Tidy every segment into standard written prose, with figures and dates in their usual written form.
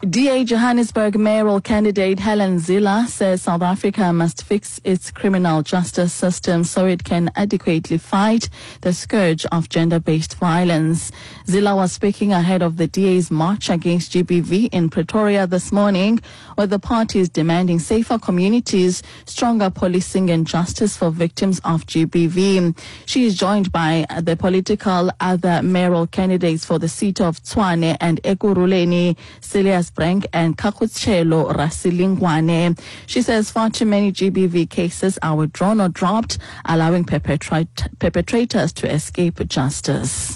DA Johannesburg mayoral candidate Helen Zille says South Africa must fix its criminal justice system so it can adequately fight the scourge of gender-based violence. Zille was speaking ahead of the DA's march against GBV in Pretoria this morning, where the party is demanding safer communities, stronger policing and justice for victims of GBV. She is joined by the political other mayoral candidates for the seat of Tshwane and Ekurhuleni, Celias Frank and Kakuchelo Rasilingwane. She says far too many GBV cases are withdrawn or dropped, allowing perpetrators to escape justice.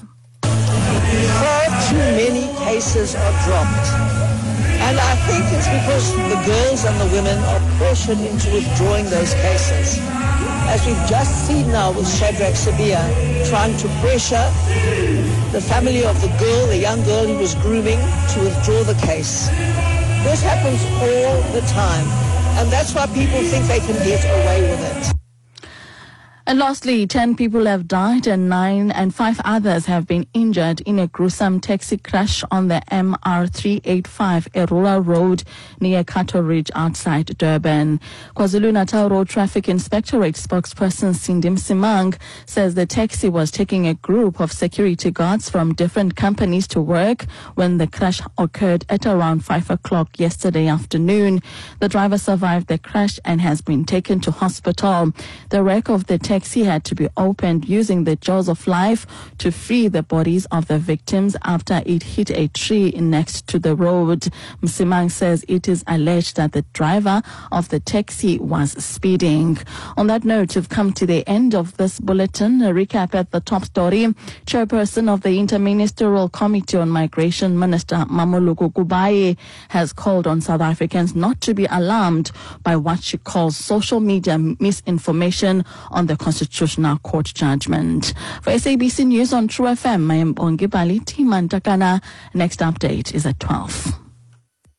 Far too many cases are dropped. And I think it's because the girls and the women are pressured into withdrawing those cases. As we've just seen now with Shadrach Sibiya, trying to pressure the family of the girl, the young girl he was grooming, to withdraw the case. This happens all the time, and that's why people think they can get away with it. And lastly, 10 people have died and 5 others have been injured in a gruesome taxi crash on the MR385 Erula Road near Cato Ridge outside Durban. KwaZulu-Natal Road Traffic Inspectorate spokesperson Cindy Msimang says the taxi was taking a group of security guards from different companies to work when the crash occurred at around 5 o'clock yesterday afternoon. The driver survived the crash and has been taken to hospital. The wreck of the taxi had to be opened using the jaws of life to free the bodies of the victims after it hit a tree next to the road. Msimang says it is alleged that the driver of the taxi was speeding. On that note, we've come to the end of this bulletin. A recap at the top story. Chairperson of the Interministerial Committee on Migration, Minister Mamoloko Kubayi, has called on South Africans not to be alarmed by what she calls social media misinformation on the Constitutional Court judgment. For SABC News on True FM, I am Bongibali Timantakana. Next update is at 12.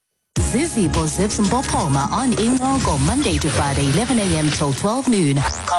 Zizi Bozivs Mbopoma on Ingogo, Monday to Friday, 11 a.m. till 12 noon.